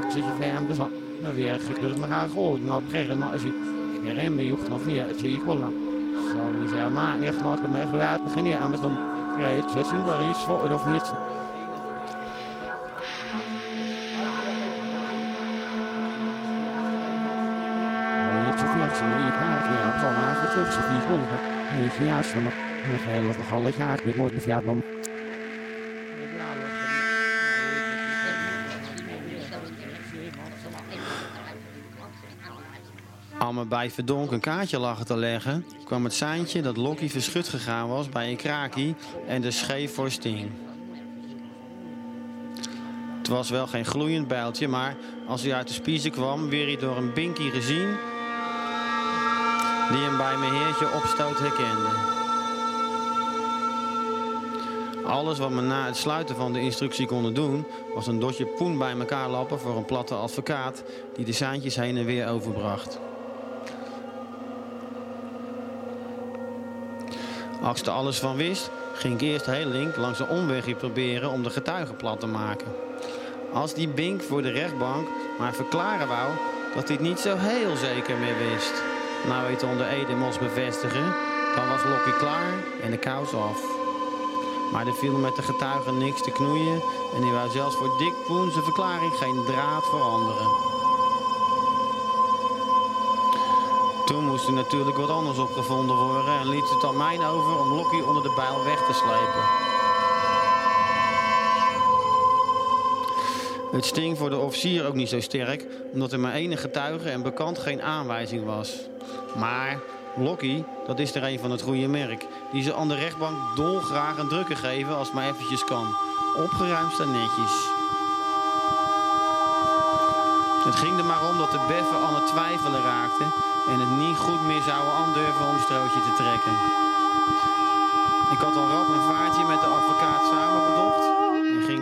zit je ver dus dan weer dus maar gaan gooien. Nou brengen maar als je weer een mee hoeft nog meer het zie ik wel dan. Zo die zei maar echt nog met even laten beginnen aan met dan krijg je het zien waar iets voor of niet. Ik ga het zo maar terug zo die grond. Ik ja, zo nog een hele verhaal jaar met mooi bevierd dan. Al me bij Verdonk een kaartje lagen te leggen, kwam het seintje dat Lokkie verschut gegaan was bij een krakie en de scheef voor Sting. Het was wel geen gloeiend bijltje, maar als hij uit de spiezen kwam, weer hij door een binkie gezien die hem bij mijn heertje opstoot herkende. Alles wat we na het sluiten van de instructie konden doen, was een dotje poen bij elkaar lappen voor een platte advocaat die de seintjes heen en weer overbracht. Als ik er alles van wist, ging ik eerst heel link langs een omwegje proberen om de getuigen plat te maken. Als die bink voor de rechtbank maar verklaren wou dat hij het niet zo heel zeker meer wist, nou weet onder Ede moest bevestigen, dan was Lokkie klaar en de kous af. Maar er viel met de getuigen niks te knoeien en die wou zelfs voor Dick Poen zijn verklaring geen draad veranderen. Toen moest er natuurlijk wat anders opgevonden worden en liet het aan mij over om Lokkie onder de bijl weg te slepen. Het sting voor de officier ook niet zo sterk, omdat er maar één getuige en bekend geen aanwijzing was. Maar Lokkie, dat is er een van het goede merk, die ze aan de rechtbank dolgraag een drukker geven als het maar eventjes kan. Opgeruimd en netjes. Het ging er maar om dat de beffen aan het twijfelen raakten en het niet goed meer zouden aandurven om een strootje te trekken. Ik had al rap en vaart